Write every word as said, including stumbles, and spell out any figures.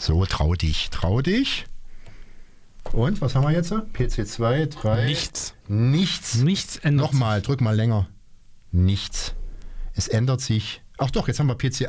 So, trau dich, trau dich. Und, was haben wir jetzt? P C zwei, drei. Nichts. Nichts. Nichts ändert Nochmal, sich. drück mal länger. Nichts. Es ändert sich. Ach doch, jetzt haben wir P C